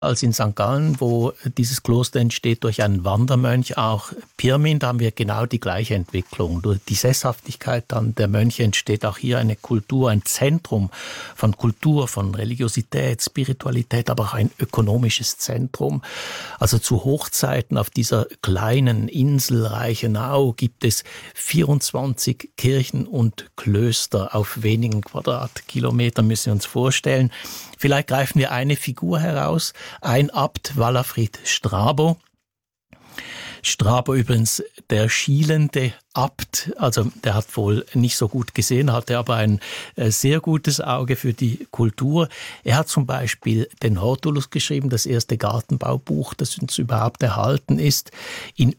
als in St. Gallen, wo dieses Kloster entsteht durch einen Wandermönch, auch Pirmin, da haben wir genau die gleiche Entwicklung. Durch die Sesshaftigkeit dann der Mönche entsteht auch hier eine Kultur, ein Zentrum von Kultur, von Religiosität, Spiritualität, aber auch ein ökonomisches Zentrum. Also zu Hochzeiten auf dieser kleinen Insel Reichenau gibt es 24 Kirchen und Klöster auf wenigen Quadratkilometern, müssen wir uns vorstellen. Vielleicht greifen wir eine Figur heraus, ein Abt, Walafrid Strabo. Strabo übrigens der schielende Abt, also der hat wohl nicht so gut gesehen, hatte aber ein sehr gutes Auge für die Kultur. Er hat zum Beispiel den Hortulus geschrieben, das erste Gartenbaubuch, das uns überhaupt erhalten ist. In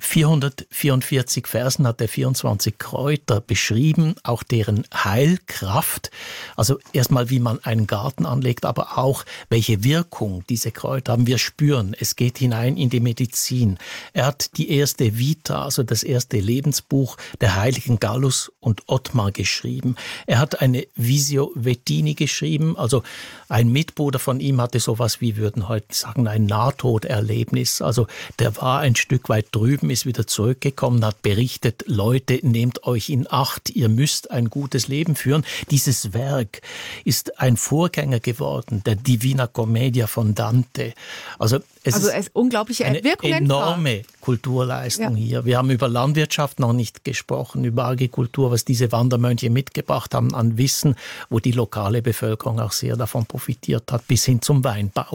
444 Versen hat er 24 Kräuter beschrieben, auch deren Heilkraft. Also erstmal, wie man einen Garten anlegt, aber auch, welche Wirkung diese Kräuter haben. Wir spüren, es geht hinein in die Medizin. Er hat die erste Vita, also das erste Lebensbuch der heiligen Gallus und Ottmar geschrieben. Er hat eine Visio Vettini geschrieben, also ein Mitbruder von ihm hatte sowas wie, würden heute sagen, ein Nahtoderlebnis. Also der war ein Stück weit drüben, ist wieder zurückgekommen, hat berichtet, Leute, nehmt euch in Acht, ihr müsst ein gutes Leben führen. Dieses Werk ist ein Vorgänger geworden, der Divina Commedia von Dante. Also es ist unglaubliche Wirkung, eine enorme Kulturleistung hier. Wir haben über Landwirtschaft noch nicht gesprochen, über Agrikultur, was diese Wandermönche mitgebracht haben an Wissen, wo die lokale Bevölkerung auch sehr davon profitiert hat, bis hin zum Weinbau.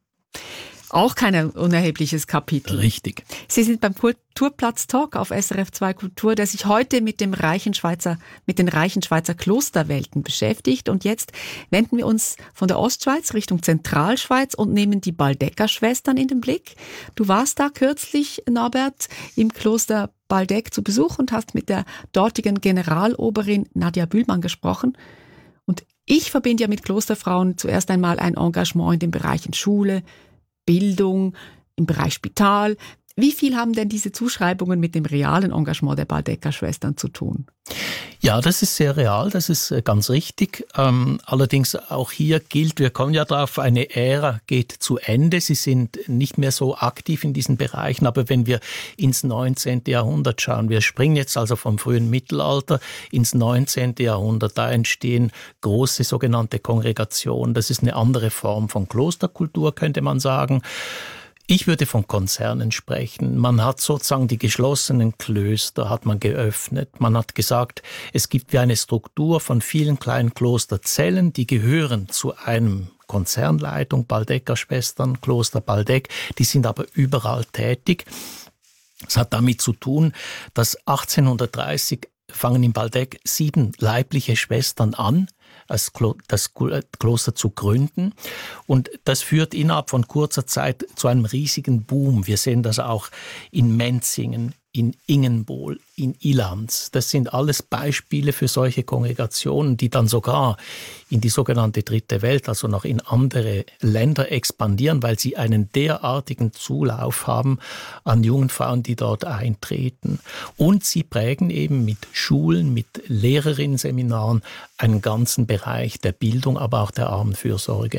Auch kein unerhebliches Kapitel. Richtig. Sie sind beim Kulturplatz-Talk auf SRF 2 Kultur, der sich heute mit den reichen Schweizer Klosterwelten beschäftigt. Und jetzt wenden wir uns von der Ostschweiz Richtung Zentralschweiz und nehmen die Baldecker-Schwestern in den Blick. Du warst da kürzlich, Norbert, im Kloster Baldeck zu Besuch und hast mit der dortigen Generaloberin Nadia Bühlmann gesprochen. Und ich verbinde ja mit Klosterfrauen zuerst einmal ein Engagement in den Bereichen Schule, Bildung, im Bereich Spital. Wie viel haben denn diese Zuschreibungen mit dem realen Engagement der Baldecker Schwestern zu tun? Ja, das ist sehr real, das ist ganz richtig. Allerdings auch hier gilt, wir kommen ja drauf, eine Ära geht zu Ende. Sie sind nicht mehr so aktiv in diesen Bereichen, aber wenn wir ins 19. Jahrhundert schauen, wir springen jetzt also vom frühen Mittelalter ins 19. Jahrhundert, da entstehen große sogenannte Kongregationen. Das ist eine andere Form von Klosterkultur, könnte man sagen. Ich würde von Konzernen sprechen. Man hat sozusagen die geschlossenen Klöster hat man geöffnet. Man hat gesagt, es gibt wie eine Struktur von vielen kleinen Klosterzellen, die gehören zu einem Konzernleitung, Baldecker Schwestern, Kloster Baldeck, die sind aber überall tätig. Es hat damit zu tun, dass 1830 fangen in Baldeck 7 leibliche Schwestern an, das Kloster zu gründen. Und das führt innerhalb von kurzer Zeit zu einem riesigen Boom. Wir sehen das auch in Menzingen, in Ingenbohl, in Ilanz. Das sind alles Beispiele für solche Kongregationen, die dann sogar in die sogenannte Dritte Welt, also noch in andere Länder expandieren, weil sie einen derartigen Zulauf haben an jungen Frauen, die dort eintreten. Und sie prägen eben mit Schulen, mit Lehrerinnenseminaren einen ganzen Bereich der Bildung, aber auch der Armenfürsorge.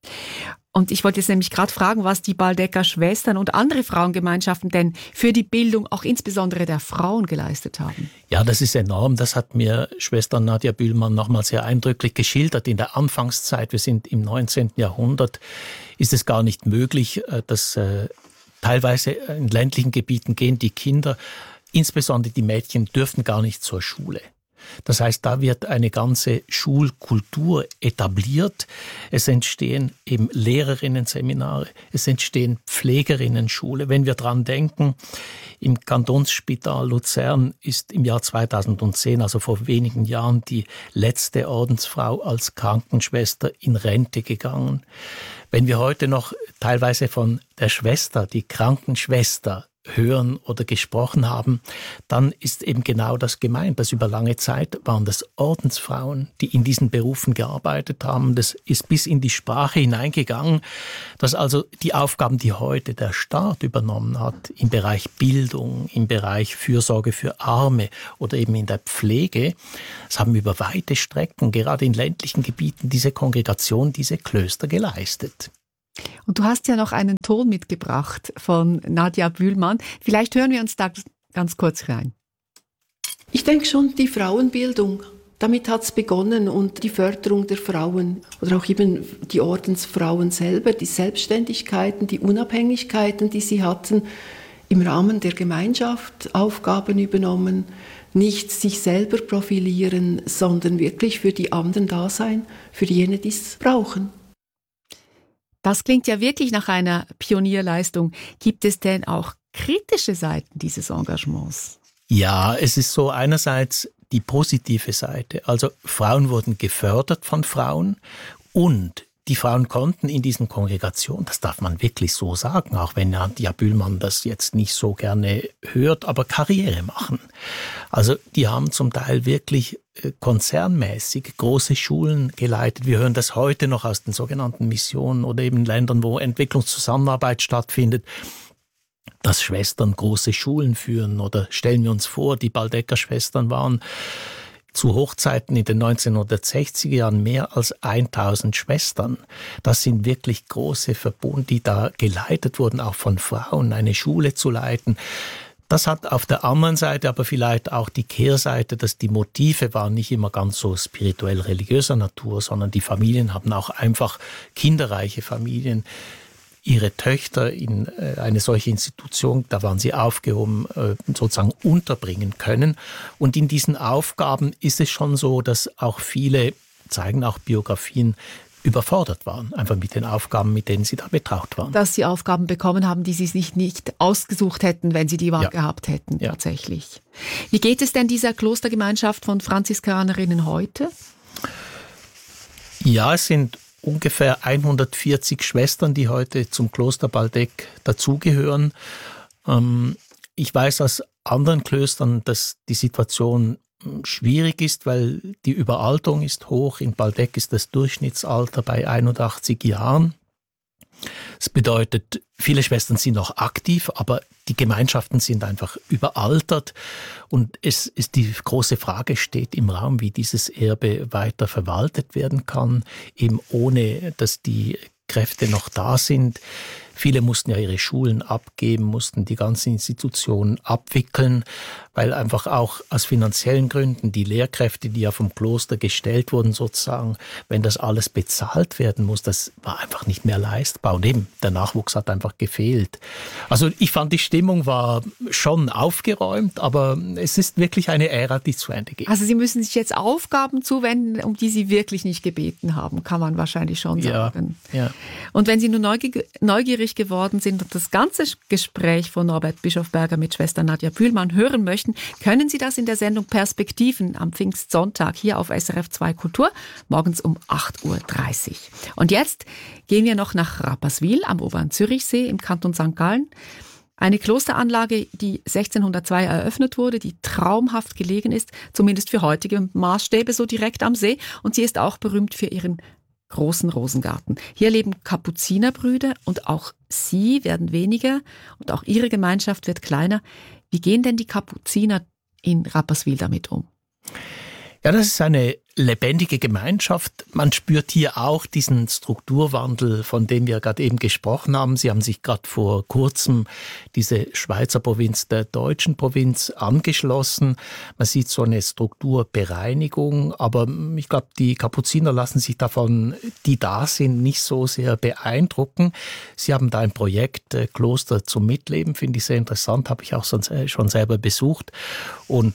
Und ich wollte jetzt nämlich gerade fragen, was die Baldecker Schwestern und andere Frauengemeinschaften denn für die Bildung auch insbesondere der Frauen geleistet haben. Ja, das ist enorm. Das hat mir Schwester Nadia Bühlmann nochmal sehr eindrücklich geschildert. In der Anfangszeit, wir sind im 19. Jahrhundert, ist es gar nicht möglich, dass teilweise in ländlichen Gebieten gehen die Kinder, insbesondere die Mädchen, dürfen gar nicht zur Schule. Das heißt, da wird eine ganze Schulkultur etabliert. Es entstehen eben Lehrerinnenseminare, es entstehen Pflegerinnenschule. Wenn wir dran denken, im Kantonsspital Luzern ist im Jahr 2010, also vor wenigen Jahren, die letzte Ordensfrau als Krankenschwester in Rente gegangen. Wenn wir heute noch teilweise von der Schwester, die Krankenschwester, hören oder gesprochen haben, dann ist eben genau das gemeint, dass über lange Zeit waren das Ordensfrauen, die in diesen Berufen gearbeitet haben. Das ist bis in die Sprache hineingegangen, dass also die Aufgaben, die heute der Staat übernommen hat, im Bereich Bildung, im Bereich Fürsorge für Arme oder eben in der Pflege, das haben über weite Strecken, gerade in ländlichen Gebieten, diese Kongregation, diese Klöster geleistet. Und du hast ja noch einen Ton mitgebracht von Nadja Bühlmann. Vielleicht hören wir uns da ganz kurz rein. Ich denke schon, die Frauenbildung, damit hat es begonnen und die Förderung der Frauen oder auch eben die Ordensfrauen selber, die Selbstständigkeiten, die Unabhängigkeiten, die sie hatten, im Rahmen der Gemeinschaft Aufgaben übernommen, nicht sich selber profilieren, sondern wirklich für die anderen da sein, für jene, die es brauchen. Das klingt ja wirklich nach einer Pionierleistung. Gibt es denn auch kritische Seiten dieses Engagements? Ja, es ist so einerseits die positive Seite. Also Frauen wurden gefördert von Frauen und die Frauen konnten in diesen Kongregationen, das darf man wirklich so sagen, auch wenn Nadja Bühlmann das jetzt nicht so gerne hört, aber Karriere machen. Also die haben zum Teil wirklich konzernmäßig große Schulen geleitet. Wir hören das heute noch aus den sogenannten Missionen oder eben Ländern, wo Entwicklungszusammenarbeit stattfindet, dass Schwestern große Schulen führen. Oder stellen wir uns vor, die Baldecker-Schwestern waren zu Hochzeiten in den 1960er Jahren mehr als 1000 Schwestern. Das sind wirklich große Verbunde, die da geleitet wurden, auch von Frauen, eine Schule zu leiten. Das hat auf der anderen Seite aber vielleicht auch die Kehrseite, dass die Motive waren nicht immer ganz so spirituell-religiöser Natur, sondern die Familien haben auch einfach kinderreiche Familien, ihre Töchter in eine solche Institution, da waren sie aufgehoben, sozusagen unterbringen können. Und in diesen Aufgaben ist es schon so, dass auch viele, zeigen auch Biografien, überfordert waren, einfach mit den Aufgaben, mit denen sie da betraut waren. Dass sie Aufgaben bekommen haben, die sie sich nicht ausgesucht hätten, wenn sie die Wahl gehabt hätten, tatsächlich. Wie geht es denn dieser Klostergemeinschaft von Franziskanerinnen heute? Ja, es sind ungefähr 140 Schwestern, die heute zum Kloster Baldeck dazugehören. Ich weiß aus anderen Klöstern, dass die Situation schwierig ist, weil die Überalterung ist hoch. In Baldeck ist das Durchschnittsalter bei 81 Jahren. Das bedeutet, viele Schwestern sind noch aktiv, aber die Gemeinschaften sind einfach überaltert. Und die große Frage steht im Raum, wie dieses Erbe weiter verwaltet werden kann, eben ohne, dass die Kräfte noch da sind. Viele mussten ja ihre Schulen abgeben, mussten die ganzen Institutionen abwickeln, weil einfach auch aus finanziellen Gründen die Lehrkräfte, die ja vom Kloster gestellt wurden sozusagen, wenn das alles bezahlt werden muss, das war einfach nicht mehr leistbar. Und eben, der Nachwuchs hat einfach gefehlt. Also ich fand, die Stimmung war schon aufgeräumt, aber es ist wirklich eine Ära, die zu Ende geht. Also Sie müssen sich jetzt Aufgaben zuwenden, um die Sie wirklich nicht gebeten haben, kann man wahrscheinlich schon sagen. Ja. Und wenn Sie nur neugierig geworden sind und das ganze Gespräch von Norbert Bischofberger mit Schwester Nadja Bühlmann hören möchten, können Sie das in der Sendung Perspektiven am Pfingstsonntag hier auf SRF 2 Kultur, morgens um 8.30 Uhr. Und jetzt gehen wir noch nach Rapperswil am Oberen Zürichsee im Kanton St. Gallen. Eine Klosteranlage, die 1602 eröffnet wurde, die traumhaft gelegen ist, zumindest für heutige Maßstäbe, so direkt am See. Und sie ist auch berühmt für ihren großen Rosengarten. Hier leben Kapuzinerbrüder und auch sie werden weniger und auch ihre Gemeinschaft wird kleiner. Wie gehen denn die Kapuziner in Rapperswil damit um? Ja, das ist eine lebendige Gemeinschaft. Man spürt hier auch diesen Strukturwandel, von dem wir gerade eben gesprochen haben. Sie haben sich gerade vor kurzem diese Schweizer Provinz der deutschen Provinz angeschlossen. Man sieht so eine Strukturbereinigung, aber ich glaube, die Kapuziner lassen sich davon, die da sind, nicht so sehr beeindrucken. Sie haben da ein Projekt Kloster zum Mitleben, finde ich sehr interessant, habe ich auch schon selber besucht. Und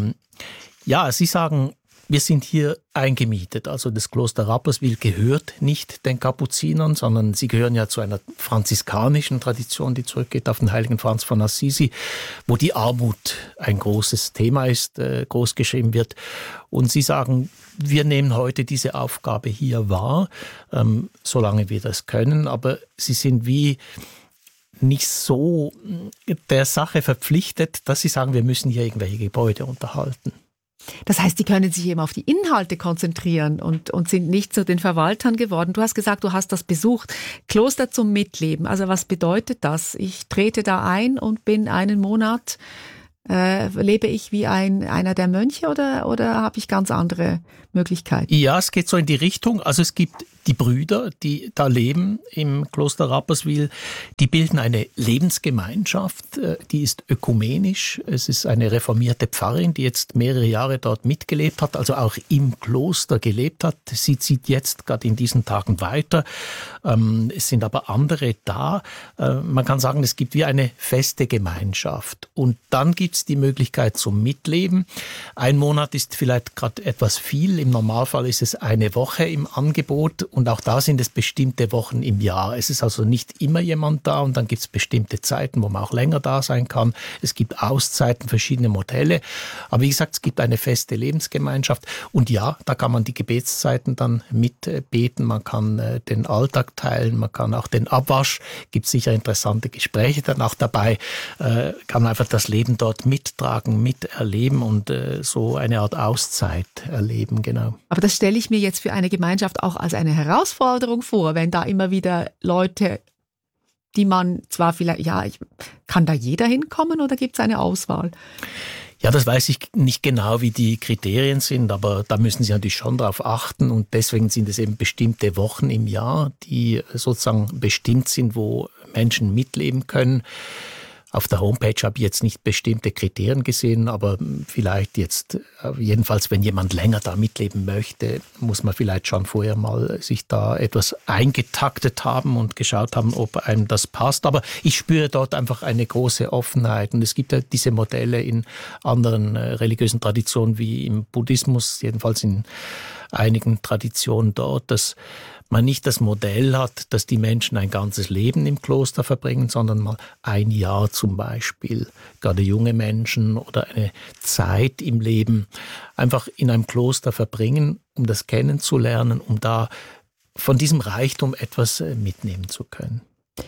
ja, Sie sagen, wir sind hier eingemietet. Also das Kloster Rapperswil gehört nicht den Kapuzinern, sondern sie gehören ja zu einer franziskanischen Tradition, die zurückgeht auf den heiligen Franz von Assisi, wo die Armut ein großes Thema ist, groß geschrieben wird. Und Sie sagen, wir nehmen heute diese Aufgabe hier wahr, solange wir das können. Aber Sie sind wie nicht so der Sache verpflichtet, dass Sie sagen, wir müssen hier irgendwelche Gebäude unterhalten. Das heißt, die können sich eben auf die Inhalte konzentrieren und sind nicht zu den Verwaltern geworden. Du hast gesagt, du hast das besucht. Kloster zum Mitleben. Also was bedeutet das? Ich trete da ein und bin einen Monat, lebe ich wie einer der Mönche oder habe ich ganz andere Möglichkeiten? Ja, es geht so in die Richtung. Also es gibt Die Brüder, die da leben im Kloster Rapperswil, die bilden eine Lebensgemeinschaft, die ist ökumenisch. Es ist eine reformierte Pfarrerin, die jetzt mehrere Jahre dort mitgelebt hat, also auch im Kloster gelebt hat. Sie zieht jetzt gerade in diesen Tagen weiter. Es sind aber andere da. Man kann sagen, es gibt wie eine feste Gemeinschaft. Und dann gibt es die Möglichkeit zum Mitleben. Ein Monat ist vielleicht gerade etwas viel. Im Normalfall ist es eine Woche im Angebot. Und auch da sind es bestimmte Wochen im Jahr. Es ist also nicht immer jemand da und dann gibt es bestimmte Zeiten, wo man auch länger da sein kann. Es gibt Auszeiten, verschiedene Modelle. Aber wie gesagt, es gibt eine feste Lebensgemeinschaft. Und ja, da kann man die Gebetszeiten dann mitbeten. Man kann den Alltag teilen, man kann auch den Abwasch. Gibt sicher interessante Gespräche dann auch dabei. Kann man einfach das Leben dort mittragen, miterleben und so eine Art Auszeit erleben, genau. Aber das stelle ich mir jetzt für eine Gemeinschaft auch als eine Herausforderung vor, wenn da immer wieder Leute, die man zwar vielleicht, kann da jeder hinkommen oder gibt es eine Auswahl? Ja, das weiß ich nicht genau, wie die Kriterien sind, aber da müssen Sie natürlich schon darauf achten und deswegen sind es eben bestimmte Wochen im Jahr, die sozusagen bestimmt sind, wo Menschen mitleben können. Auf der Homepage habe ich jetzt nicht bestimmte Kriterien gesehen, aber vielleicht jetzt, jedenfalls wenn jemand länger da mitleben möchte, muss man vielleicht schon vorher mal sich da etwas eingetaktet haben und geschaut haben, ob einem das passt. Aber ich spüre dort einfach eine große Offenheit und es gibt ja diese Modelle in anderen religiösen Traditionen wie im Buddhismus, jedenfalls in einigen Traditionen dort, dass man nicht das Modell hat, dass die Menschen ein ganzes Leben im Kloster verbringen, sondern mal ein Jahr zum Beispiel, gerade junge Menschen oder eine Zeit im Leben einfach in einem Kloster verbringen, um das kennenzulernen, um da von diesem Reichtum etwas mitnehmen zu können.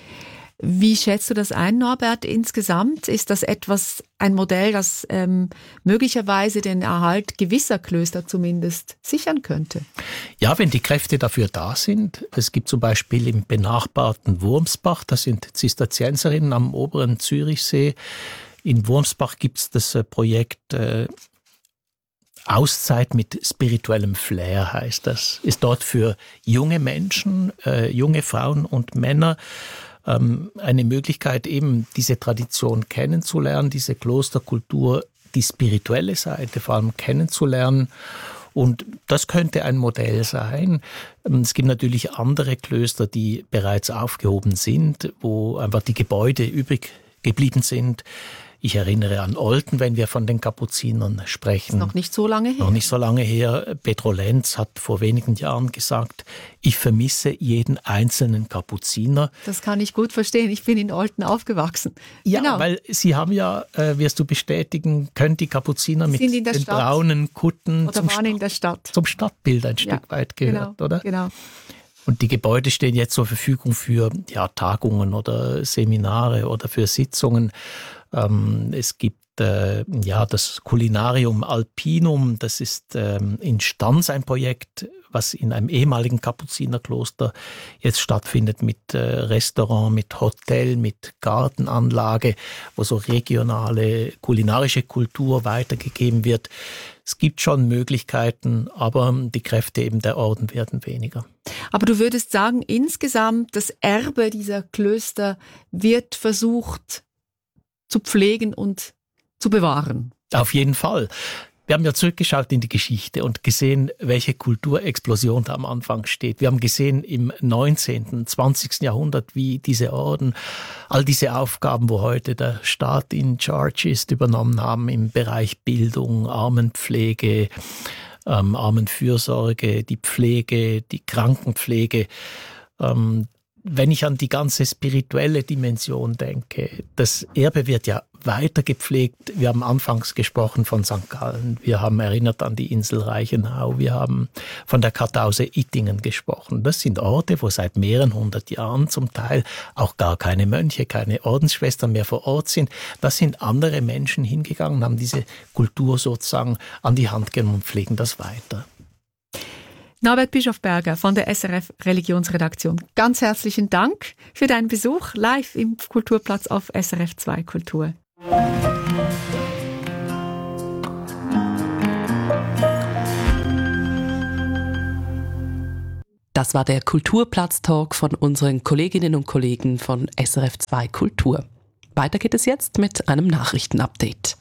Wie schätzt du das ein, Norbert, insgesamt? Ist das ein Modell, das möglicherweise den Erhalt gewisser Klöster zumindest sichern könnte? Ja, wenn die Kräfte dafür da sind. Es gibt zum Beispiel im benachbarten Wurmsbach, das sind Zisterzienserinnen am oberen Zürichsee. In Wurmsbach gibt es das Projekt Auszeit mit spirituellem Flair, heißt das. Ist dort für junge Menschen, junge Frauen und Männer eine Möglichkeit, eben diese Tradition kennenzulernen, diese Klosterkultur, die spirituelle Seite vor allem kennenzulernen. Und das könnte ein Modell sein. Es gibt natürlich andere Klöster, die bereits aufgehoben sind, wo einfach die Gebäude übrig geblieben sind. Ich erinnere an Olten, wenn wir von den Kapuzinern sprechen. Ist noch nicht so lange her. Noch nicht so lange her. Pedro Lenz hat vor wenigen Jahren gesagt, ich vermisse jeden einzelnen Kapuziner. Das kann ich gut verstehen. Ich bin in Olten aufgewachsen. Ja, genau. Weil Sie haben ja, wirst du bestätigen, können die Kapuziner mit den Stadt. braunen Kutten oder waren in der Stadt. Zum Stadtbild ein Stück weit gehört, genau, oder? Genau. Und die Gebäude stehen jetzt zur Verfügung für Tagungen oder Seminare oder für Sitzungen. Es gibt das Kulinarium Alpinum, das ist in Stans ein Projekt, was in einem ehemaligen Kapuzinerkloster jetzt stattfindet mit Restaurant, mit Hotel, mit Gartenanlage, wo so regionale kulinarische Kultur weitergegeben wird. Es gibt schon Möglichkeiten, aber die Kräfte eben der Orden werden weniger. Aber du würdest sagen, insgesamt das Erbe dieser Klöster wird versucht zu pflegen und zu bewahren. Auf jeden Fall. Wir haben ja zurückgeschaut in die Geschichte und gesehen, welche Kulturexplosion da am Anfang steht. Wir haben gesehen im 19., 20. Jahrhundert, wie diese Orden all diese Aufgaben, wo heute der Staat in charge ist, übernommen haben im Bereich Bildung, Armenpflege, Armenfürsorge, die Pflege, die Krankenpflege. Wenn ich an die ganze spirituelle Dimension denke, das Erbe wird ja weiter gepflegt. Wir haben anfangs gesprochen von St. Gallen, wir haben erinnert an die Insel Reichenau, wir haben von der Kartause Ittingen gesprochen. Das sind Orte, wo seit mehreren hundert Jahren zum Teil auch gar keine Mönche, keine Ordensschwestern mehr vor Ort sind. Da sind andere Menschen hingegangen, haben diese Kultur sozusagen an die Hand genommen und pflegen das weiter. Norbert Bischofberger von der SRF Religionsredaktion. Ganz herzlichen Dank für deinen Besuch live im Kulturplatz auf SRF 2 Kultur. Das war der Kulturplatz-Talk von unseren Kolleginnen und Kollegen von SRF 2 Kultur. Weiter geht es jetzt mit einem Nachrichtenupdate.